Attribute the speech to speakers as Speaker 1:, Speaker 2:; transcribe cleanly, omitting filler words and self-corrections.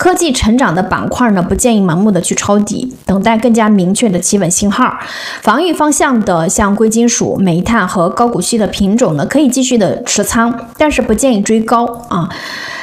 Speaker 1: 科技成长的板块呢，不建议盲目的去抄底，等待更加明确的企稳信号。防御方向的像贵金属、煤炭和高股息的品种呢，可以继续的持仓，但是不建议追高啊。